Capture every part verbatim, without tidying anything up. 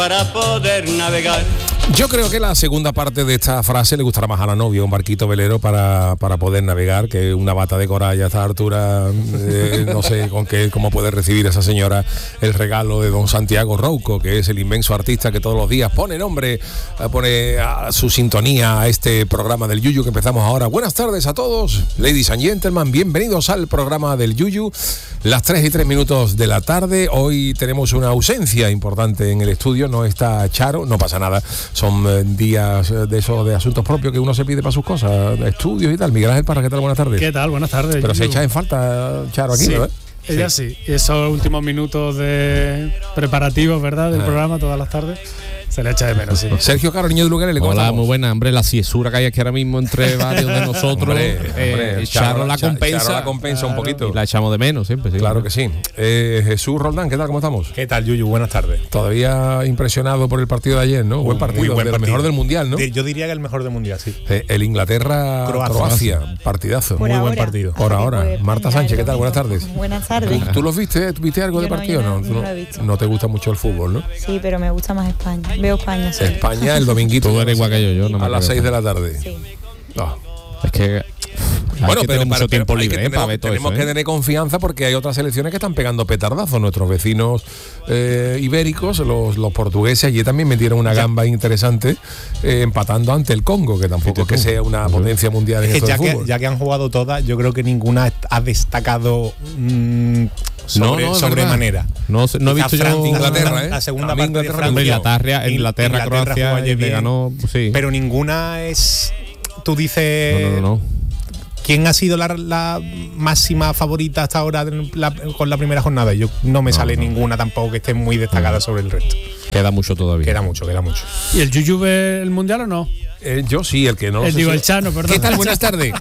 para poder navegar. Yo creo que la segunda parte de esta frase le gustará más a la novia, un barquito velero para, para poder navegar, que una bata de coral a esta altura. Eh, no sé con qué, cómo puede recibir esa señora el regalo de don Santiago Rouco, que es el inmenso artista que todos los días pone nombre, pone a su sintonía a este programa del Yuyu que empezamos ahora. Buenas tardes a todos, ladies and gentlemen, bienvenidos al programa del Yuyu, las tres y tres minutos de la tarde. Hoy tenemos una ausencia importante en el estudio, no está Charo, no pasa nada. Son eh, días de esos de asuntos propios que uno se pide para sus cosas, estudios y tal. Miguel Ángel Parra, ¿qué tal? Buenas tardes. ¿Qué tal? Buenas tardes. Pero Yuyu. Se echa en falta Charo aquí, sí, ¿no? ¿Eh? Ella sí. sí. Esos últimos minutos de preparativos, ¿verdad? Del ah. programa todas las tardes. Se le echa de menos, sí. Sergio Caro, niño de Lugares, le Hola, muy buena, hombre, la ciesura que hay aquí ahora mismo entre varios de nosotros. hombre, eh, hombre, Charo, Charo la compensa. Charo la compensa claro, un poquito. Y la echamos de menos siempre, sí. Claro que sí. Eh, Jesús Roldán, ¿qué tal? ¿Cómo estamos? ¿Qué tal, Yuyu? Buenas tardes. Todavía impresionado por el partido de ayer, ¿no? Uh, buen partido, muy buen de partido. El mejor del Mundial, ¿no? Yo diría que el mejor del Mundial, sí. Eh, el Inglaterra-Croacia, partidazo. Por muy ahora. buen partido. Por ahora. Pues, Marta Sánchez, ¿qué tal? Buenas tardes. Buenas tardes. ¿Tú, ¿Tú los viste? ¿Viste algo yo de no, partido? No, no, no, no, lo he visto. No te gusta mucho el fútbol, ¿no? Sí, pero me gusta más España. Veo España. Sí. España el dominguito. Tú eres igual que yo, yo no me a las seis de la tarde. Sí. No. Es que bueno, que pero mucho para, tiempo pero libre que eh, tenemos, para ver todo tenemos eso, que ¿eh? tener confianza porque hay otras selecciones que están pegando petardazos. Nuestros vecinos eh, ibéricos, los, los portugueses, allí también metieron una gamba interesante eh, empatando ante el Congo, que tampoco es que sea una potencia mundial en es esto ya del que, fútbol. Ya que han jugado todas, yo creo que ninguna ha destacado mmm, sobre, no, no, sobremanera. No, no he visto Francia, yo Inglaterra, ¿eh? La segunda Inglaterra, parte de Francia, Inglaterra, Inglaterra, Inglaterra Croacia ayer le ganó, sí. Pero ninguna es, tú dices. No, no, no. no. ¿Quién ha sido la, la máxima favorita hasta ahora la, con la primera jornada? Yo no me no, sale no. ninguna tampoco que esté muy destacada no. sobre el resto. Queda mucho todavía. Queda mucho, queda mucho. ¿Y el Yuyu ve el Mundial o no? Eh, yo sí, el que no. El sé digo, si... el Chano, perdón. ¿Qué tal? Buenas tardes.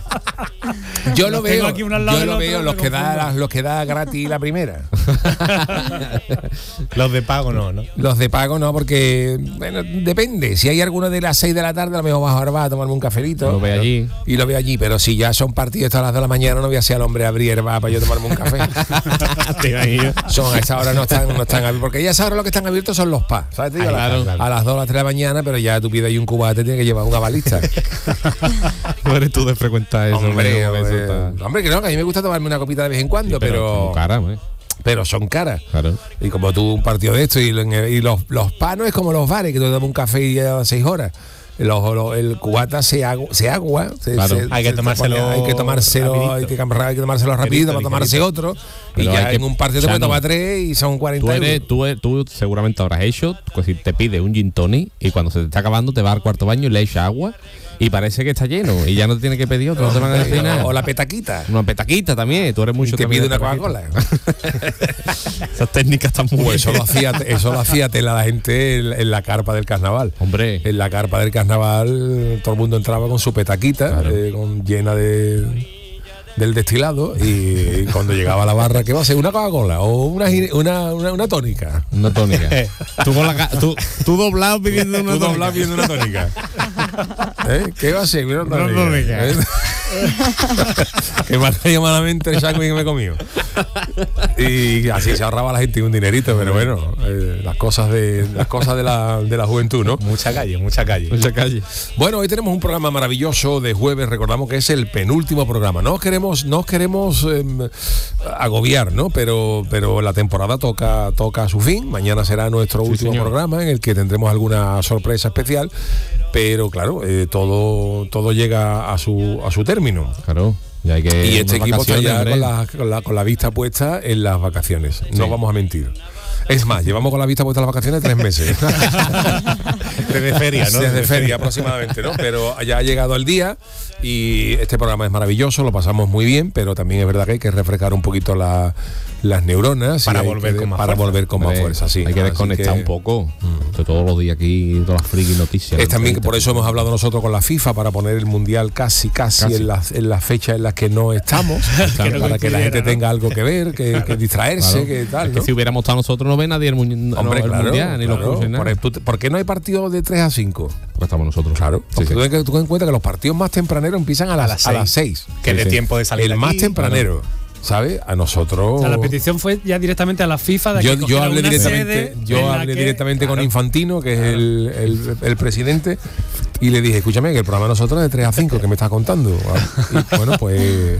Yo lo veo, aquí uno al yo lado lo otro, veo, los me que, da, confundo. los que da gratis la primera. Los de pago no, ¿no? Los de pago no, porque, bueno, depende. Si hay alguno de las seis de la tarde, a lo mejor vas a, a tomarme un cafelito. Lo ve allí. Y lo veo allí, pero si ya son partidos a las de la mañana, no voy a ser el hombre a abrir va para yo tomarme un café. Son a esa hora no están, no están abiertos, porque ya a esa hora lo que están abiertos son los pas, ¿sabes? Tío? Ay, a, claro. las, a las dos o las tres de la mañana, pero ya tú pides ahí un cubate, tienes que llevar una balista. No eres tú de frecuentar eso. Hombre, hombre, hombre, eso está... hombre, que no, que a mí me gusta tomarme una copita de vez en cuando, sí, pero, pero como cara, hombre. Pero son caras. Claro. Y como tú un partido de esto y, y los, los panos es como los bares, que tú te tomas un café y a las seis horas. Los, los, el cubata se, agu, se agua, se, claro. se, hay que tomárselo, se pone, hay que tomárselo, hay que, hay que tomárselo rapidito para tomarse otro. Pero y ya que, en un partido te puedes tomar tres y son cuarenta tú eres, euros. Tú, eres, tú seguramente habrás hecho, pues si te pides un gin tonic y cuando se te está acabando te vas al cuarto baño y le echas agua y parece que está lleno y ya no te tienes que pedir otro, no te van a decir nada. O la petaquita. Una petaquita también, tú eres mucho. Y te pide una Coca-Cola. Esas técnicas están muy pues eso lo hacía, eso lo hacía tela la gente en, en la carpa del carnaval. Hombre. En la carpa del carnaval todo el mundo entraba con su petaquita, claro. eh, con, llena de del destilado y cuando llegaba a la barra, ¿qué va a ser? ¿Una Coca-Cola o una, una, una, una tónica? Una tónica. tú, con la, tú, tú doblado pidiendo una tú tónica. doblado pidiendo una tónica. ¿Eh? ¿Qué va a ser? Una tónica. Una tónica. ¿Eh? Que me ha caído malamente el sándwich que me he comido. Y así se ahorraba la gente un dinerito, pero bueno, eh, las cosas de las cosas de la, de la juventud, ¿no? Mucha calle, mucha calle. Mucha calle. Bueno, hoy tenemos un programa maravilloso de jueves, recordamos que es el penúltimo programa. No os queremos, no os queremos eh, agobiar, ¿no? Pero, pero la temporada toca, toca a su fin. Mañana será nuestro sí, último señor. programa en el que tendremos alguna sorpresa especial. Pero claro, eh, todo, todo llega a su, a su término. Claro. Y, hay que y este equipo está ya con la, con, la, con la vista puesta en las vacaciones. Sí. No vamos a mentir. Es más, llevamos con la vista puesta en las vacaciones tres meses. Desde feria, ¿no? Desde feria aproximadamente, ¿no? Pero ya ha llegado el día y este programa es maravilloso, lo pasamos muy bien, pero también es verdad que hay que refrescar un poquito la, las neuronas para volver que, con más para fuerza. volver con más Hombre, fuerza, sí. Hay que Así desconectar que, un poco. Mm. Todos los días aquí, todas las friki noticias. Es también que por eso hemos hablado nosotros con la FIFA para poner el mundial casi, casi, casi. en las en las fechas en las que no estamos, que no para que la gente ¿no? tenga algo que ver, que, que distraerse, claro. que tal. Es que ¿no? si hubiéramos estado nosotros no ve nadie el, mu Hombre, no, el claro, mundial ni claro. los profesionales. Por, ¿Por qué no hay partidos de tres a cinco? Porque estamos nosotros. Claro. Sí, sí. Tú ten en cuenta que los partidos más tempraneros empiezan a las, a las seis. Que sí, de sí. tiempo de salir el aquí, más tempranero. Claro. ¿sabes? A nosotros... O sea, la petición fue ya directamente a la FIFA de yo, que yo hablé una directamente, sede yo en la hablé que- directamente Claro. con Infantino, que es Claro. el, el, el presidente, y le dije, escúchame, que el programa de nosotros es de tres a cinco, que me estás contando. Y bueno, pues...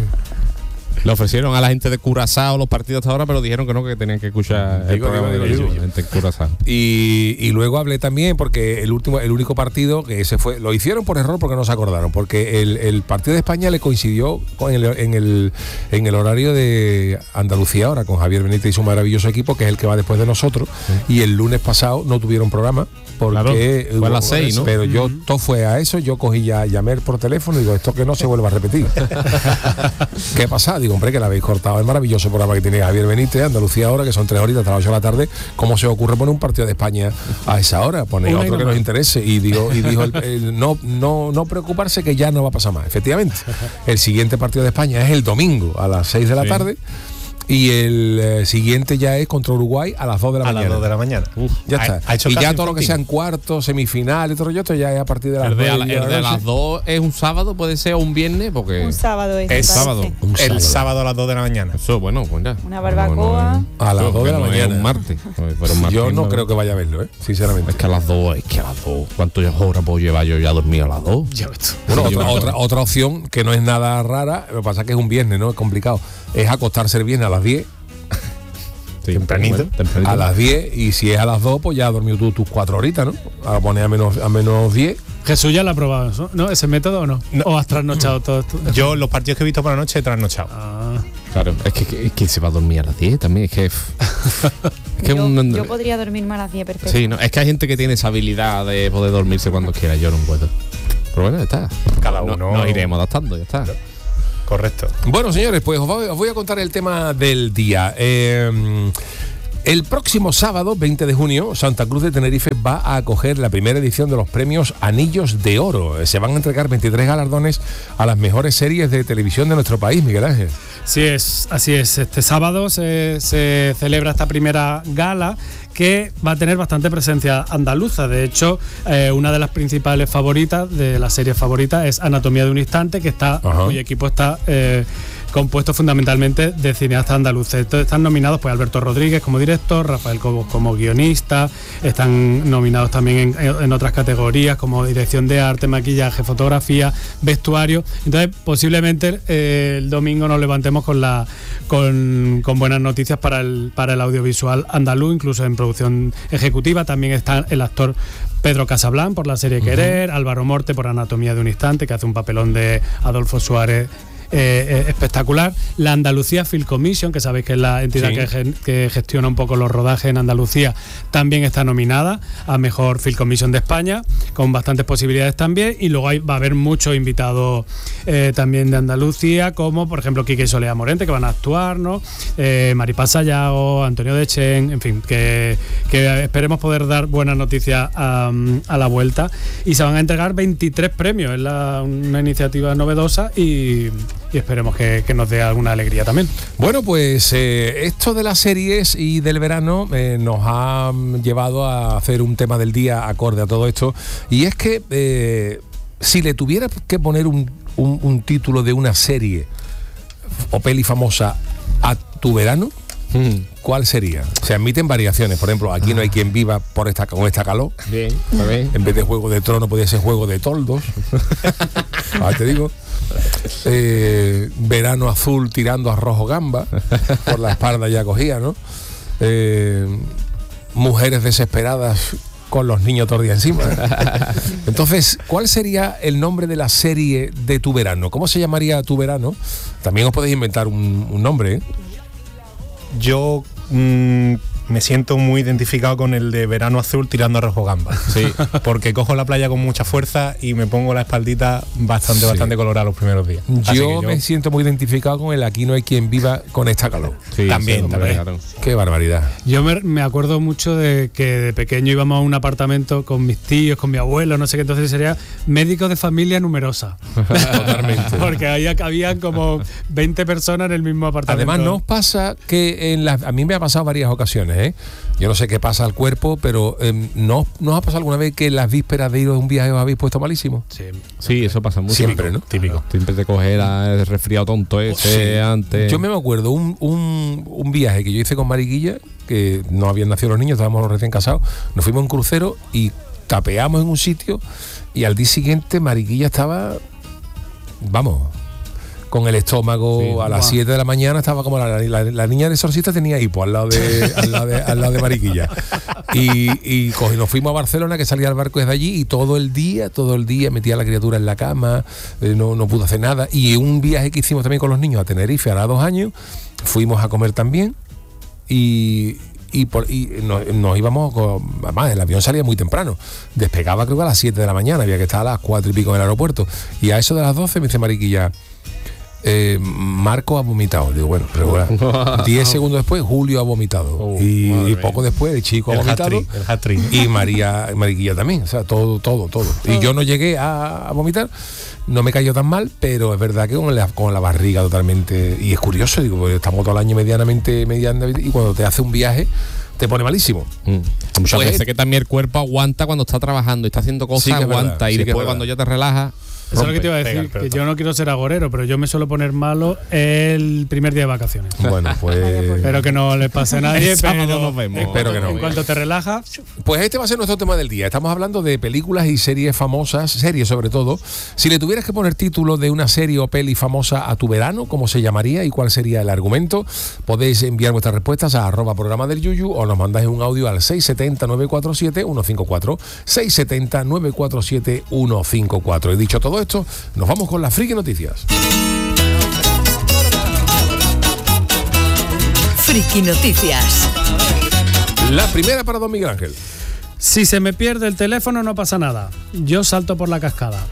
Le ofrecieron a la gente de Curazao los partidos hasta ahora, pero dijeron que no, que tenían que escuchar el Digo, programa digo, de digo, ellos, digo. la gente de Curazao. Y, y luego hablé también porque el último, el único partido que ese fue, lo hicieron por error porque no se acordaron, porque el, el partido de España le coincidió con el, en, el, en el horario de Andalucía ahora, con Javier Benítez y su maravilloso equipo, que es el que va después de nosotros, y el lunes pasado no tuvieron programa. Porque Claro, fue a las seis, ¿no? Pero yo, todo fue a eso, yo cogí ya, llamé por teléfono y digo, esto que no se vuelva a repetir. ¿Qué pasa? Digo, hombre, que la habéis cortado el maravilloso programa que tiene Javier Benítez, Andalucía ahora, que son tres horitas hasta las ocho de la tarde. ¿Cómo se os ocurre poner un partido de España a esa hora? Ponéis Una y otro que no nos más. interese. Y digo, y dijo el- el no, no, no preocuparse que ya no va a pasar más. Efectivamente, el siguiente partido de España es el domingo a las seis de la Sí. tarde. Y el eh, siguiente ya es contra Uruguay a las dos de la A mañana. las dos de la mañana. Ya Ha- está. ha hecho y caso ya todo lo que Infantino. sean cuartos, semifinales, todo esto ya es a partir de las El de, a la- nueve el de la las noche. dos es un sábado, puede ser, o un viernes, porque... Un sábado es. Es me parece. sábado. Un El sábado a las dos de la mañana. Eso, bueno, pues ya. Una barbacoa. A las Eso, dos de que la no es mañana. un martes. Pues, pero un martes Yo no no- creo que vaya a verlo, ¿eh? Sinceramente. Es que a las dos, es que a las dos. ¿Cuántas horas puedo llevar yo ya dormido a las dos? Ya ves tú. Bueno, Sí, yo otra, me otra, acuerdo. otra opción que no es nada rara, lo que pasa es que es un viernes, ¿no? Es complicado. Es acostarse el viernes a las diez, Sí, Tempranito. bueno, tempranito. a las diez, y si es a las dos, pues ya has dormido tú tus cuatro horitas, ¿no? A poner a menos, a menos diez. Jesús ya lo ha probado, ¿no? ¿No? ¿Ese método o no? No. ¿O has trasnochado todo esto? Yo los partidos que he visto por la noche he trasnochado. Ah, Claro, es que, que- es que se va a dormir a las diez también. Es que. Es que yo, un- yo podría dormirme a las diez perfecto. Sí, no, es que hay gente que tiene esa habilidad de poder dormirse cuando quiera. Yo no puedo. Pero bueno, ya está. Cada No- uno- Nos iremos adaptando, ya está. Correcto. Bueno, señores, pues os voy, os voy a contar el tema del día. Eh, el próximo sábado, veinte de junio, Santa Cruz de Tenerife va a acoger la primera edición de los premios Anillos de Oro. Se van a entregar veintitrés galardones a las mejores series de televisión de nuestro país, Miguel Ángel. sí es, así es. Este sábado se, se celebra esta primera gala que va a tener bastante presencia andaluza. De hecho, eh, una de las principales favoritas, de las series favoritas, es Anatomía de un Instante, que está, Ajá. cuyo equipo está eh, compuesto fundamentalmente de cineastas andaluces. Entonces, están nominados pues Alberto Rodríguez como director, Rafael Cobos como guionista, están nominados también en, en otras categorías como dirección de arte, maquillaje, fotografía, vestuario. Entonces, posiblemente eh, el domingo nos levantemos con la con, con buenas noticias para el para el audiovisual andaluz, incluso en producción ejecutiva. También está el actor Pedro Casablanc por la serie Querer, Álvaro Morte por Anatomía de un Instante, que hace un papelón de Adolfo Suárez eh, eh, espectacular. La Andalucía Film Commission, que sabéis que es la entidad Sí. que, gen- que gestiona un poco los rodajes en Andalucía, también está nominada a Mejor Film Commission de España, con bastantes posibilidades también. Y luego hay, va a haber muchos invitados eh, también de Andalucía, como por ejemplo Quique y Soledad Morente, que van a actuar, ¿no? Eh, Maripaz Sayago, Antonio Dechen, en fin, que, que esperemos poder dar buenas noticias a, a la vuelta. Y se van a entregar veintitrés premios, es la- una iniciativa novedosa y, y esperemos que, que nos dé alguna alegría también. Bueno, pues eh, esto de las series y del verano eh, nos ha mm, llevado a hacer un tema del día acorde a todo esto. Y es que eh, si le tuviera que poner un, un- un título de una serie o peli famosa a tu verano, ¿cuál sería? Se admiten variaciones. Por ejemplo, Aquí no hay quien viva por esta, con esta calor. Bien, está bien. En vez de Juego de Tronos podría ser Juego de Toldos. Ahora te digo. Eh, verano azul tirando a rojo gamba. Por la espalda ya cogía, ¿no? Eh, mujeres desesperadas con los niños todo el día encima. Entonces, ¿cuál sería el nombre de la serie de tu verano? ¿Cómo se llamaría tu verano? También os podéis inventar un, un nombre, ¿eh? Yo mm, me siento muy identificado con el de Verano Azul tirando a rojo gamba. Sí. Porque cojo la playa con mucha fuerza y me pongo la espaldita bastante, Sí. bastante colorada los primeros días. Así Yo que me siento muy identificado con el Aquí no hay quien viva con esta calor. Sí, También, sí, hombre, también. claro. Qué barbaridad. Yo me, me acuerdo mucho de que de pequeño íbamos a un apartamento con mis tíos, con mi abuelo, no sé qué, entonces sería médico de familia numerosa. Totalmente. Porque ahí habían como veinte personas en el mismo apartamento. Además, ¿no os pasa que en las, a mí me ha pasado varias ocasiones ¿eh? Yo no sé qué pasa al cuerpo, pero eh, ¿no nos ha pasado alguna vez que las vísperas de ir a un viaje os habéis puesto malísimo? Sí, Sí, eso pasa mucho. Siempre, ¿no? Típico. Siempre te coge el resfriado tonto ese Sí. antes. Yo me acuerdo un, un, un viaje que yo hice con Mariquilla, que no habían nacido los niños, estábamos recién casados, nos fuimos en crucero y tapeamos en un sitio y al día siguiente Mariquilla estaba, vamos, con el estómago Sí. a las siete de la mañana, estaba como la, la, la niña del exorcista tenía hipo al lado de, al lado de, al lado de Mariquilla. Y, y cogí- nos fuimos a Barcelona, que salía el barco desde allí, y todo el día, todo el día metía a la criatura en la cama, eh, no, no pudo hacer nada. Y un viaje que hicimos también con los niños a Tenerife, hará dos años, fuimos a comer también y, y, por, y nos, nos íbamos, con, además el avión salía muy temprano, despegaba creo que a las siete de la mañana, había que estar a las cuatro y pico en el aeropuerto, y a eso de las doce me dice Mariquilla, eh, Marco ha vomitado. Digo, bueno, pero bueno, diez segundos después Julio ha vomitado, Oh, y, madre y poco después el chico ha El vomitado, hat-trick, el hat-trick. y María Mariquilla también, o sea, todo, todo, todo. Y yo no llegué a, a vomitar, no me cayó tan mal, pero es verdad que con la, con la barriga totalmente. Y es curioso, digo, porque estamos todo el año medianamente, medianamente, y cuando te hace un viaje te pone malísimo. Mm. Muchas Pues- veces que también el cuerpo aguanta cuando está trabajando y está haciendo cosas, Sí que es verdad, aguanta. sí y que es después verdad. cuando ya te relajas. Eso es lo que te iba a Pega el decir, que pelotazo. yo no quiero ser agorero, pero yo me suelo poner malo el primer día de vacaciones. Bueno, pues. Espero que no le pase a nadie, El sábado pero nos vemos. en Espero cuanto- que no. En cuanto te relajas, Pues este va a ser nuestro tema del día. Estamos hablando de películas y series famosas, series sobre todo. Si le tuvieras que poner título de una serie o peli famosa a tu verano, ¿cómo se llamaría y cuál sería el argumento? Podéis enviar vuestras respuestas a arroba programa del Yuyu o nos mandáis un audio al seis siete cero, nueve cuatro siete, uno cinco cuatro. seis siete cero, nueve cuatro siete, uno cinco cuatro. Y dicho todo esto, nos vamos con las friki noticias. Friki Noticias. La primera para don Miguel Ángel. si se me pierde el teléfono no pasa nada. Yo salto por la cascada.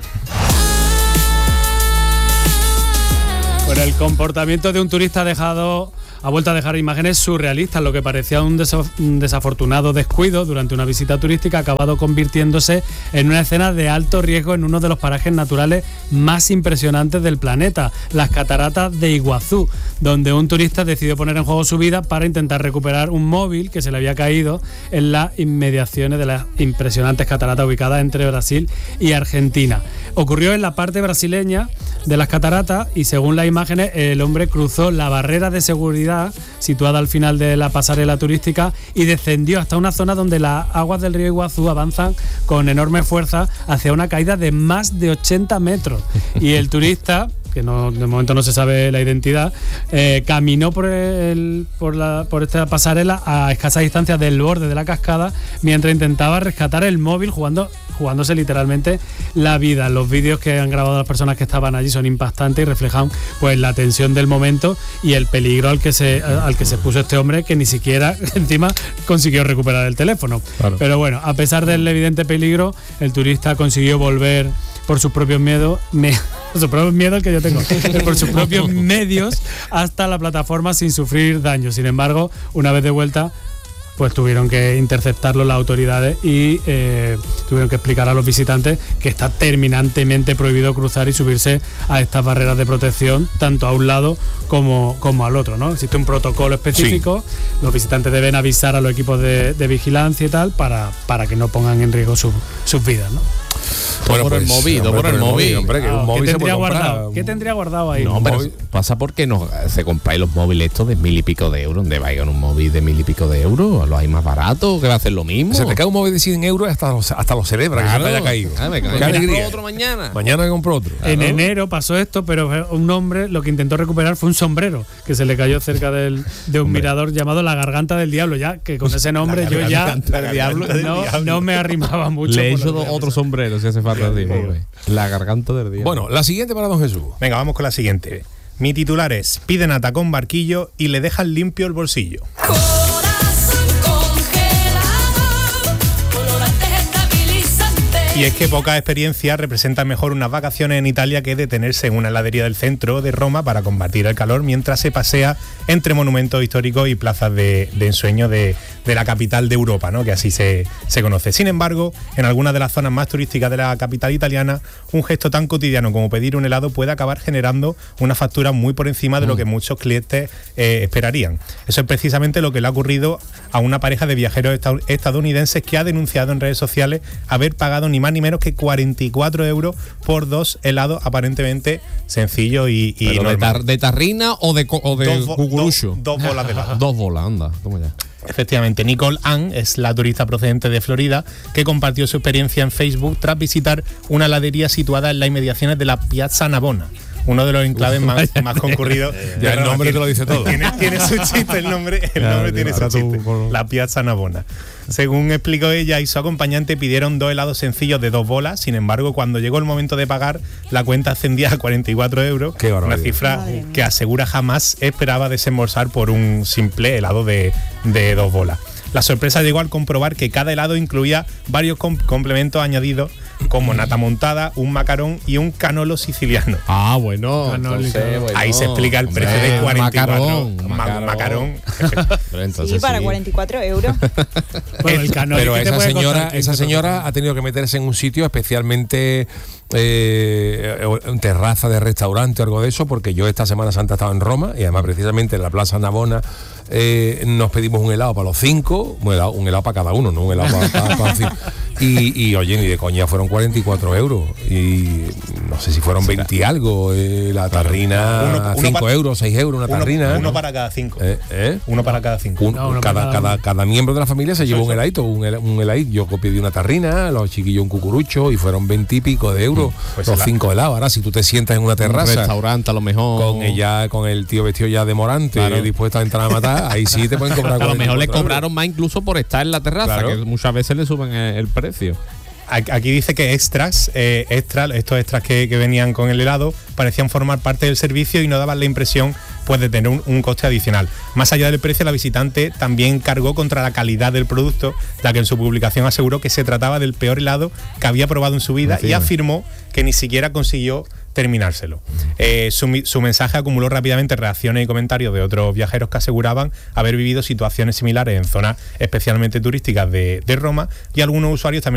Bueno, el comportamiento de un turista ha dejado ha vuelto a dejar imágenes surrealistas. Lo que parecía un, desa- un desafortunado descuido durante una visita turística ha acabado convirtiéndose en una escena de alto riesgo en uno de los parajes naturales más impresionantes del planeta, las cataratas de Iguazú, donde un turista decidió poner en juego su vida para intentar recuperar un móvil que se le había caído en las inmediaciones de las impresionantes cataratas ubicadas entre Brasil y Argentina. Ocurrió en la parte brasileña de las cataratas y, según las imágenes, el hombre cruzó la barrera de seguridad situada al final de la pasarela turística y descendió hasta una zona donde las aguas del río Iguazú avanzan con enorme fuerza hacia una caída de más de ochenta metros. Y el turista, que no, de momento no se sabe la identidad, eh, caminó por, el, por, la, por esta pasarela a escasa distancia del borde de la cascada mientras intentaba rescatar el móvil jugando, jugándose literalmente la vida. Los vídeos que han grabado las personas que estaban allí son impactantes y reflejan pues la tensión del momento y el peligro al que se, al que se puso este hombre, que ni siquiera encima consiguió recuperar el teléfono. Claro. Pero bueno, a pesar del evidente peligro, el turista consiguió volver por sus propios miedos, me, por sus propios miedos que yo tengo, por sus propios medios hasta la plataforma sin sufrir daño. Sin embargo, una vez de vuelta, pues tuvieron que interceptarlo las autoridades y eh, tuvieron que explicar a los visitantes que está terminantemente prohibido cruzar y subirse a estas barreras de protección, tanto a un lado como, como al otro, ¿no? Existe un protocolo específico, sí. Los visitantes deben avisar a los equipos de, de vigilancia y tal para, para que no pongan en riesgo su, sus vidas, ¿no? Bueno, por el móvil, hombre, por el móvil. hombre, que Ah, un ¿qué, móvil se tendría puede comprar. guardado? ¿Qué tendría guardado ahí? No, Un pero móvil. pasa porque no se compráis los móviles estos de mil y pico de euros. ¿Dónde vais con un móvil de mil y pico de euros? ¿Lo hay más barato? ¿Que va a hacer lo mismo? Se te cae un móvil de cien euros hasta los, hasta los celebra que se te haya caído. Ah, me, Qué me alegría. compro otro mañana. Mañana me compro otro. En Claro. enero pasó esto, pero un hombre lo que intentó recuperar fue un sombrero que se le cayó cerca del, de un mirador llamado La Garganta del Diablo, ya que con ese nombre La yo ya Garganta del Diablo. no, no me arrimaba mucho. Le he por hecho lo que otro sombrero si hace falta. Tío, hombre. La garganta del día. Bueno, la siguiente para don Jesús. Venga, vamos con la siguiente. Mi titular es: piden a tacón barquillo y le dejan limpio el bolsillo. Corazón congelado, colorantes estabilizantes. Y es que pocas experiencias representan mejor unas vacaciones en Italia que detenerse en una heladería del centro de Roma para combatir el calor mientras se pasea entre monumentos históricos y plazas de, de ensueño de, de la capital de Europa, ¿no? Que así se, se conoce. Sin embargo, en algunas de las zonas más turísticas de la capital italiana, un gesto tan cotidiano como pedir un helado puede acabar generando una factura muy por encima de lo que muchos clientes eh, esperarían. Eso es precisamente lo que le ha ocurrido a una pareja de viajeros estadounidenses que ha denunciado en redes sociales haber pagado ni más ni menos que cuarenta y cuatro euros por dos helados aparentemente sencillos y, y Pero de, tar, ¿De tarrina o de, o de dos, cucurucho? Dos, dos bolas de helado. Dos bolas, anda, toma ya. Efectivamente, Nicole Ann es la turista procedente de Florida que compartió su experiencia en Facebook tras visitar una heladería situada en las inmediaciones de la Piazza Navona, uno de los enclaves más, más concurridos. Ya el nombre te lo dice todo. Tiene, tiene su chiste, el nombre, el nombre tiene su chiste. La Piazza Navona. Según explicó ella y su acompañante, pidieron dos helados sencillos de dos bolas. Sin embargo, cuando llegó el momento de pagar, la cuenta ascendía a cuarenta y cuatro euros. Qué barbaridad. Una cifra que asegura jamás esperaba desembolsar por un simple helado de, de dos bolas. La sorpresa llegó al comprobar que cada helado incluía varios com- complementos añadidos como nata montada, un macarón y un canolo siciliano. Ah, bueno, entonces, bueno. Ahí se explica el precio Hombre, de cuarenta y cuatro. macarón, Ma- macarón. macarón. Pero entonces Sí, para sí. cuarenta y cuatro euros. Bueno, el canoli, Pero ¿qué te esa puede señora, costar? esa señora ha tenido que meterse en un sitio especialmente eh, en terraza de restaurante o algo de eso, porque yo esta Semana Santa estaba en Roma y además precisamente en la Plaza Navona eh, nos pedimos un helado para los cinco, un helado, un helado para cada uno, no un helado para, para, para cinco. Y, y oye, ni de coña fueron cuarenta y cuatro euros y no sé si fueron veinte y algo, eh, la tarrina Uno- uno cinco pa- euros, seis euros una Uno, tarrina. uno ¿no? para cada cinco. Eh, ¿eh? Uno para cada cinco. Un- No, uno cada, para- cada, cada miembro de la familia se llevó un heladito, un, hela- un heladito. Yo pedí una tarrina, los chiquillos un cucurucho y fueron veinte y pico de euros, Pues los la- cinco helados. Ahora, si tú te sientas en una Un terraza restaurante a lo mejor. con ella, con el tío vestido ya de morante, Claro. dispuesto a entrar a matar, ahí sí te pueden cobrar. A lo mejor le cuarenta y cuatro cobraron euros. más incluso por estar en la terraza, Claro. que muchas veces le suben el, el precio. Aquí dice que extras, eh, extra, estos extras que, que venían con el helado parecían formar parte del servicio y no daban la impresión pues de tener un, un coste adicional. Más allá del precio, la visitante también cargó contra la calidad del producto, ya que en su publicación aseguró que se trataba del peor helado que había probado en su vida Encima. y afirmó que ni siquiera consiguió terminárselo. Eh, su, mi- su mensaje acumuló rápidamente reacciones y comentarios de otros viajeros que aseguraban haber vivido situaciones similares en zonas especialmente turísticas de, de Roma, y algunos usuarios también